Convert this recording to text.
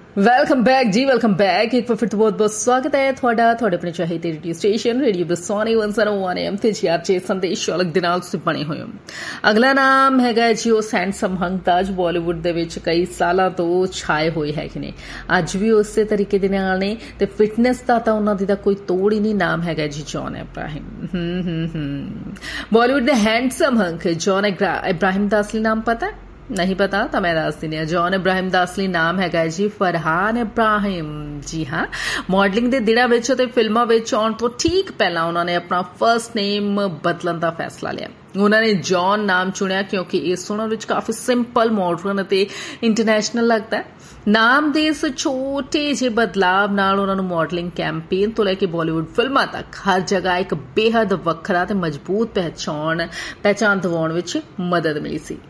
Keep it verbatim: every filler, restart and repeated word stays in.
Welcome back ਜੀ welcome back ਇੱਕ ਵਾਰ ਫਿਰ ਤੋਂ ਬਹੁਤ ਬਹੁਤ ਸਵਾਗਤ ਹੈ ਤੁਹਾਡਾ ਤੁਹਾਡੇ ਆਪਣੇ ਚਾਹੀਦੇ ਰੇਡੀਓ ਸਟੇਸ਼ਨ ਰੇਡੀਓ ਦ ਸੋਨੀ ਇੱਕ ਸੌ ਇੱਕ ਐਮ ਤੇ ਜੀ ਆਰ ਜੇ ਸੰਦੇਸ਼ ਅਲੱਗ ਦੇ ਨਾਲ ਤੁਸੀਂ ਬਣੇ ਹੋਏ ਹੋ। ਅਗਲਾ ਨਾਮ ਹੈਗਾ ਜੀ ਉਹ ਹੈਂਡਸਮ ਹੰਕ ਦਾ, ਜੋ ਬਾਲੀਵੁੱਡ ਦੇ ਵਿੱਚ ਕਈ ਸਾਲਾਂ ਤੋਂ ਛਾਏ ਹੋਏ ਹੈਗੇ ਨੇ। ਅੱਜ ਵੀ ਉਸੇ ਤਰੀਕੇ ਦੇ ਨਾਲ ਨੇ ਤੇ ਫਿਟਨੈਸ ਦਾ ਤਾਂ ਉਹਨਾਂ ਦੀ ਤਾਂ ਕੋਈ ਤੋੜ ਹੀ ਨਹੀਂ। ਨਾਮ ਹੈਗਾ ਜੀ ਜੌਨ ਇਬਰਾਹਿਮ। ਹੂੰ ਹੂੰ ਹੂੰ ਬਾਲੀਵੁੱਡ ਦੇ ਹੈਂਡਸਮ ਹੰਕ ਜੌਨ ਇਬਰਾਹਿਮ ਦਾ ਅਸਲੀ ਨਾਮ ਪਤਾ नहीं पता तो मैं दस दिनी। जॉन इब्राहिम का असली नाम है जी फरहान इब्राहिम। जी हाँ, मॉडलिंग के दिनों में ते फिल्मों में आने तो ठीक पहला उन्होंने अपना फर्स्ट नेम बदलने का फैसला लिया। उन्होंने जॉन नाम चुनिया क्योंकि इस सुनने में काफी सिंपल मॉडर्न ते इंटरनेशनल लगता है। नाम के इस छोटे जे बदलाव नाल उन्होंने मॉडलिंग कैंपेन तो लैके बॉलीवुड फिल्मां तक हर जगह एक बेहद वखरा ते मजबूत पहचान पहचान दिवाउण विच मदद मिली सी।